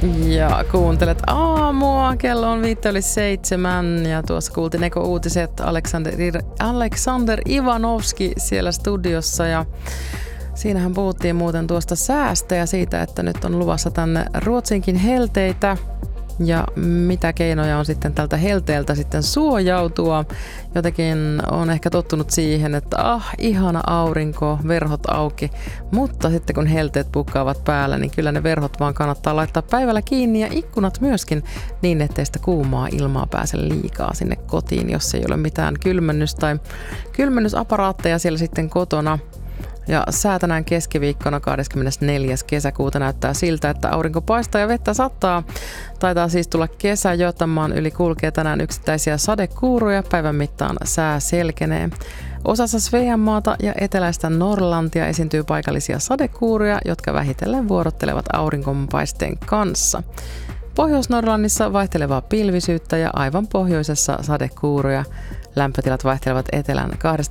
Ja kuuntelet aamua, kello on 5:07 ja tuossa kuultiin uutiset Aleksander Ivanovski siellä studiossa ja siinähän puhuttiin muuten tuosta säästä ja siitä, että nyt on luvassa tänne Ruotsinkin helteitä ja mitä keinoja on sitten tältä helteeltä sitten suojautua. Jotenkin on ehkä tottunut siihen, että ihana aurinko, verhot auki, mutta sitten kun helteet pukkaavat päällä, niin kyllä ne verhot vaan kannattaa laittaa päivällä kiinni ja ikkunat myöskin niin, ettei sitä kuumaa ilmaa pääse liikaa sinne kotiin, jos ei ole mitään kylmennys- tai kylmennysaparaatteja siellä sitten kotona. Ja sää tänään keskiviikkona 24. kesäkuuta näyttää siltä, että aurinko paistaa ja vettä sataa. Taitaa siis tulla kesä, Götamaan yli kulkee tänään yksittäisiä sadekuuruja. Päivän mittaan sää selkenee. Osassa Sveanmaata ja eteläistä Norrlantia esiintyy paikallisia sadekuuruja, jotka vähitellen vuorottelevat auringonpaisteen kanssa. Pohjois-Norrlannissa vaihtelevaa pilvisyyttä ja aivan pohjoisessa sadekuuruja. Lämpötilat vaihtelevat etelän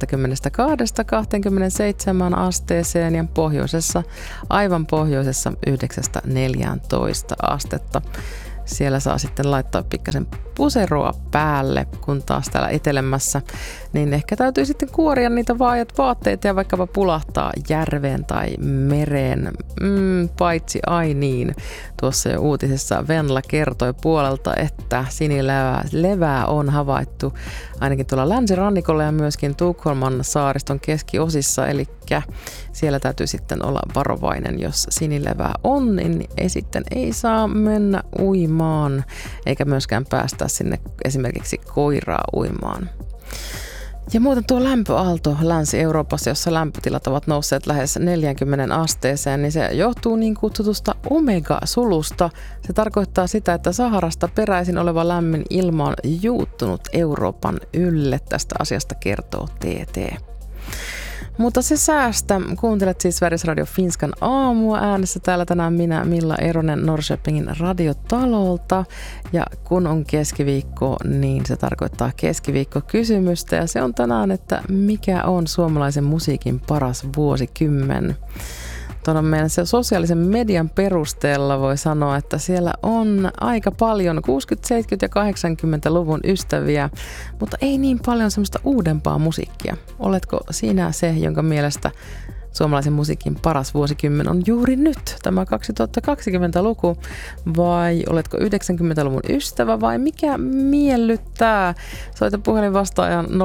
22–27 asteeseen ja aivan pohjoisessa 9–14 astetta. Siellä saa sitten laittaa pikkasen puseroa päälle, kun taas täällä etelämässä, niin ehkä täytyy sitten kuoria niitä vaatteita ja vaikkapa pulahtaa järveen tai mereen. Paitsi niin. Tuossa jo uutisessa Venla kertoi puolelta, että sinilevää on havaittu ainakin tuolla länsirannikolla ja myöskin Tukholman saariston keskiosissa, eli siellä täytyy sitten olla varovainen, jos sinilevää on, niin sitten ei saa mennä uimaan, eikä myöskään päästä sinne esimerkiksi koiraa uimaan. Ja muuten tuo lämpöaalto Länsi-Euroopassa, jossa lämpötilat ovat nousseet lähes 40 asteeseen, niin se johtuu niin kutsutusta omega-sulusta. Se tarkoittaa sitä, että Saharasta peräisin oleva lämmin ilma on juuttunut Euroopan ylle. Tästä asiasta kertoo TT. Mutta se säästä. Kuuntelet siis Sveriges Radio Finskan aamua äänessä täällä tänään minä Milla Eronen Norrköpingin radiotalolta. Ja kun on keskiviikko, niin se tarkoittaa keskiviikkokysymystä. Ja se on tänään, että mikä on suomalaisen musiikin paras vuosikymmen? Tuolla meidän sosiaalisen median perusteella voi sanoa, että siellä on aika paljon 60-, 70- ja 80-luvun ystäviä, mutta ei niin paljon semmoista uudempaa musiikkia. Oletko sinä se, jonka mielestä suomalaisen musiikin paras vuosikymmen on juuri nyt, tämä 2020-luku, vai oletko 90-luvun ystävä vai mikä miellyttää? Soita puhelinvastaajan 0878424000,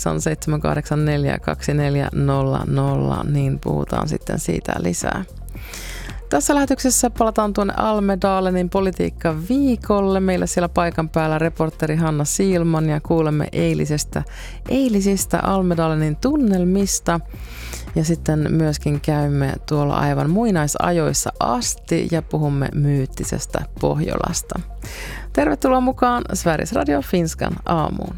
niin puhutaan sitten siitä lisää. Tässä lähetyksessä palataan tuonne Almedalenin politiikkaviikolle. Meillä siellä paikan päällä reporteri Hanna Siilman ja kuulemme eilisistä Almedalenin tunnelmista. Ja sitten myöskin käymme tuolla aivan muinaisajoissa asti ja puhumme myyttisestä Pohjolasta. Tervetuloa mukaan Sveriges Radio Finskan aamuun.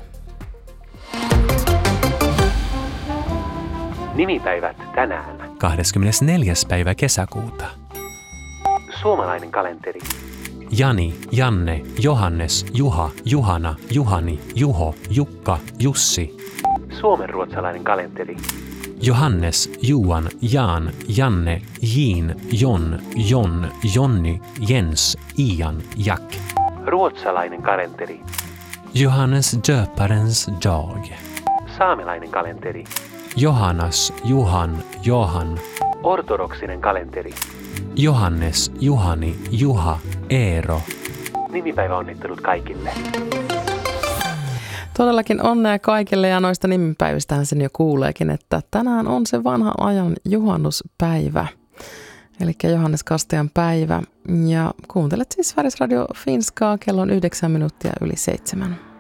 Nimipäivät tänään. 24. päivä kesäkuuta. Suomalainen kalenteri. Jani, Janne, Johannes, Juha, Juhana, Juhani, Juho, Jukka, Jussi. Suomenruotsalainen kalenteri. Johannes, Juan, Jaan, Janne, Jiin, Jon, Jon, Jonni, Jens, Ian, Jack. Ruotsalainen kalenteri. Johannes döparens dag. Saamelainen kalenteri. Johannes, Juhan, Johan. Ortodoksinen kalenteri. Johannes, Juhani, Juha, Eero. Nimipäiväonnittelut kaikille. Todellakin onnea kaikille ja noista nimipäivistähän sen jo kuuleekin, että tänään on se vanhan ajan juhannuspäivä. Eli Johannes Kastajan päivä. Ja kuuntelet siis Sveriges Radio Finskaa, kello on 9 minuuttia yli 7.